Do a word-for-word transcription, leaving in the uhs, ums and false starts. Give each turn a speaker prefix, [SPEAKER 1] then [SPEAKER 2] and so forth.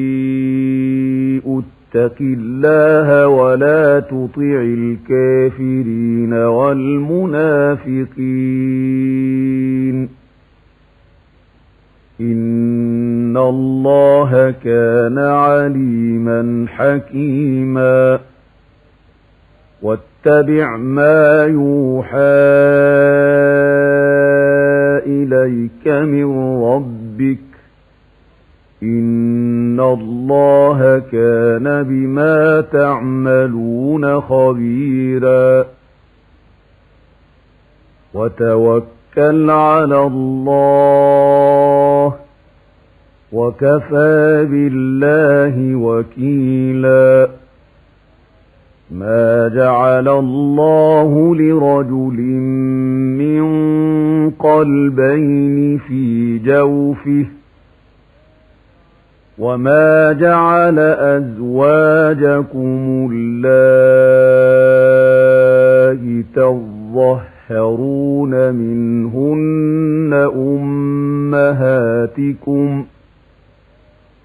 [SPEAKER 1] اتق الله ولا تطع الكافرين والمنافقين إن الله كان عليما حكيما واتبع ما يوحى إليك من ربك إن الله كان بما تعملون خبيرا وتوكل على الله وكفى بالله وكيلا ما جعل الله لرجل من قلبين في جوفه وما جعل أزواجكم اللائي تظهرون منهن أمهاتكم